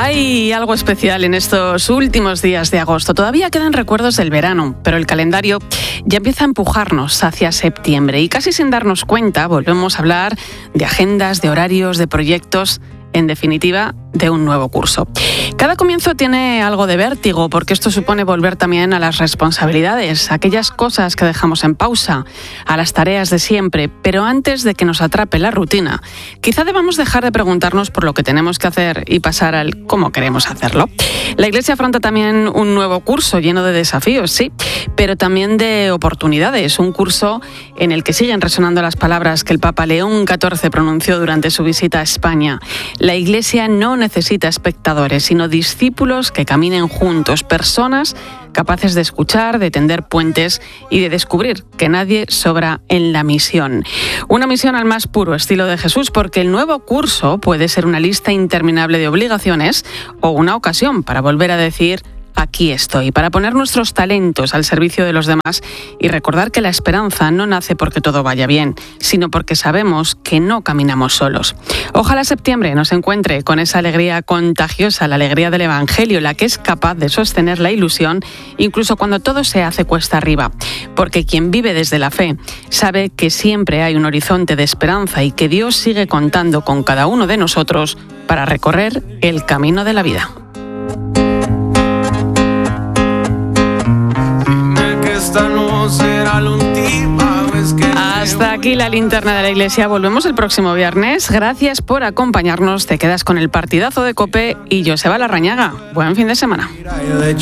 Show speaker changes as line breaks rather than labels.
Hay algo especial en estos últimos días de agosto. Todavía quedan recuerdos del verano, pero el calendario ya empieza a empujarnos hacia septiembre y casi sin darnos cuenta volvemos a hablar de agendas, de horarios, de proyectos, en definitiva, de un nuevo curso. Cada comienzo tiene algo de vértigo porque esto supone volver también a las responsabilidades, a aquellas cosas que dejamos en pausa, a las tareas de siempre, pero antes de que nos atrape la rutina, quizá debamos dejar de preguntarnos por lo que tenemos que hacer y pasar al cómo queremos hacerlo. La Iglesia afronta también un nuevo curso lleno de desafíos, sí, pero también de oportunidades, un curso en el que siguen resonando las palabras que el Papa León XIV pronunció durante su visita a España. La Iglesia no necesita espectadores, sino discípulos que caminen juntos, personas capaces de escuchar, de tender puentes y de descubrir que nadie sobra en la misión. Una misión al más puro estilo de Jesús, porque el nuevo curso puede ser una lista interminable de obligaciones o una ocasión para volver a decir: aquí estoy, para poner nuestros talentos al servicio de los demás y recordar que la esperanza no nace porque todo vaya bien, sino porque sabemos que no caminamos solos. Ojalá septiembre nos encuentre con esa alegría contagiosa, la alegría del Evangelio, la que es capaz de sostener la ilusión incluso cuando todo se hace cuesta arriba. Porque quien vive desde la fe sabe que siempre hay un horizonte de esperanza y que Dios sigue contando con cada uno de nosotros para recorrer el camino de la vida. Hasta aquí la linterna de la Iglesia. Volvemos el próximo viernes. Gracias por acompañarnos. Te quedas con el partidazo de COPE y Joseba Larrañaga. Buen fin de semana.